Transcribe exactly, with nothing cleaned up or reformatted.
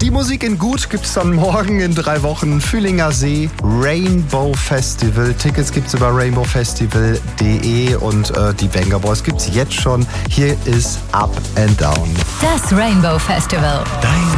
Die Musik in Gut gibt's dann morgen in drei Wochen. Fühlinger See, Rainbow Festival. Tickets gibt's über rainbow festival punkt de und äh, die Venga Boys gibt's jetzt schon. Hier ist Up and Down. Das Rainbow Festival. Dein